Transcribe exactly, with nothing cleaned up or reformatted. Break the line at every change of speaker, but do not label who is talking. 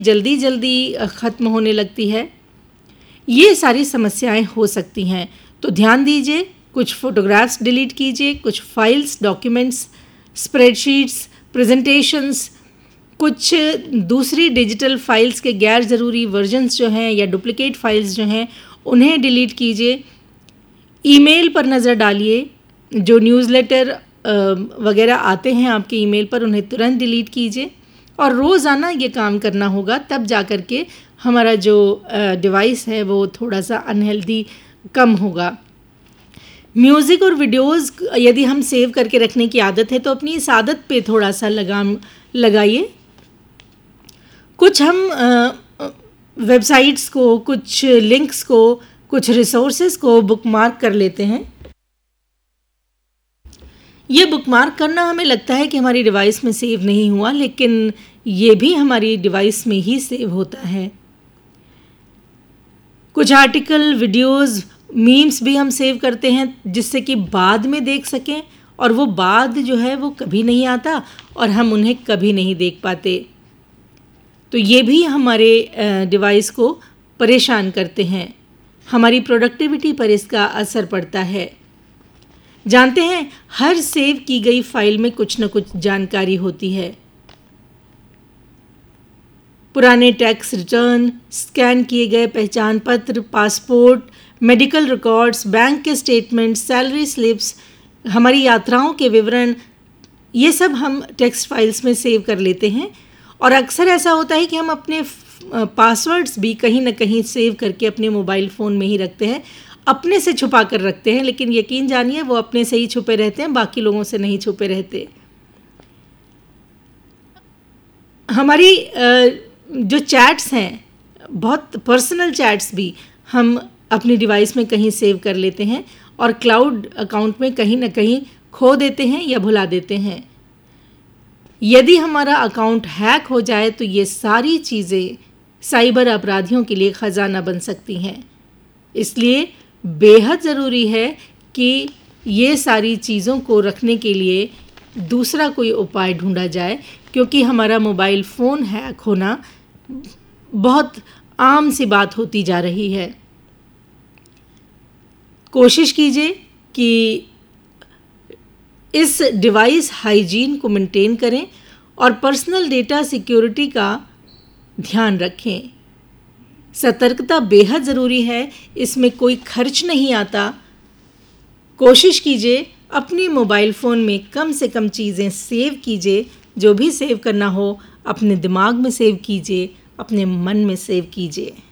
जल्दी जल्दी ख़त्म होने लगती है। ये सारी समस्याएं हो सकती हैं, तो ध्यान दीजिए। कुछ फ़ोटोग्राफ्स डिलीट कीजिए, कुछ फाइल्स, डॉक्यूमेंट्स, स्प्रेडशीट्स, प्रेजेंटेशंस, कुछ दूसरी डिजिटल फाइल्स के गैर ज़रूरी वर्जन्स जो हैं या डुप्लिकेट फाइल्स जो हैं उन्हें डिलीट कीजिए। ईमेल पर नज़र डालिए, जो न्यूज़लेटर वगैरह आते हैं आपके ईमेल पर उन्हें तुरंत डिलीट कीजिए। और रोज़ाना ये काम करना होगा, तब जा कर के हमारा जो डिवाइस है वो थोड़ा सा अनहेल्दी कम होगा। म्यूज़िक और वीडियोज़ यदि हम सेव करके रखने की आदत है तो अपनी इस आदत पे थोड़ा सा लगाम लगाइए। कुछ हम वेबसाइट्स को, कुछ लिंक्स को, कुछ रिसोर्सेज को बुकमार्क कर लेते हैं। ये बुकमार्क करना हमें लगता है कि हमारी डिवाइस में सेव नहीं हुआ, लेकिन ये भी हमारी डिवाइस में ही सेव होता है। कुछ आर्टिकल, वीडियोस, मीम्स भी हम सेव करते हैं जिससे कि बाद में देख सकें, और वो बाद जो है वो कभी नहीं आता और हम उन्हें कभी नहीं देख पाते। तो ये भी हमारे डिवाइस को परेशान करते हैं, हमारी प्रोडक्टिविटी पर इसका असर पड़ता है। जानते हैं, हर सेव की गई फाइल में कुछ न कुछ जानकारी होती है। पुराने टैक्स रिटर्न, स्कैन किए गए पहचान पत्र, पासपोर्ट, मेडिकल रिकॉर्ड्स, बैंक के स्टेटमेंट, सैलरी स्लिप्स, हमारी यात्राओं के विवरण, ये सब हम टेक्स्ट फाइल्स में सेव कर लेते हैं। और अक्सर ऐसा होता है कि हम अपने पासवर्ड्स भी कहीं ना कहीं सेव करके अपने मोबाइल फ़ोन में ही रखते हैं, अपने से छुपा कर रखते हैं, लेकिन यकीन जानिए वो अपने से ही छुपे रहते हैं, बाकी लोगों से नहीं छुपे रहते। हमारी जो चैट्स हैं, बहुत पर्सनल चैट्स भी हम अपनी डिवाइस में कहीं सेव कर लेते हैं और क्लाउड अकाउंट में कहीं ना कहीं खो देते हैं या भुला देते हैं। यदि हमारा अकाउंट हैक हो जाए तो ये सारी चीज़ें साइबर अपराधियों के लिए ख़जाना बन सकती हैं। इसलिए बेहद ज़रूरी है कि ये सारी चीज़ों को रखने के लिए दूसरा कोई उपाय ढूंढा जाए, क्योंकि हमारा मोबाइल फ़ोन हैक होना बहुत आम सी बात होती जा रही है। कोशिश कीजिए कि इस डिवाइस हाइजीन को मेंटेन करें और पर्सनल डेटा सिक्योरिटी का ध्यान रखें। सतर्कता बेहद ज़रूरी है, इसमें कोई खर्च नहीं आता। कोशिश कीजिए अपने मोबाइल फ़ोन में कम से कम चीज़ें सेव कीजिए। जो भी सेव करना हो अपने दिमाग में सेव कीजिए, अपने मन में सेव कीजिए।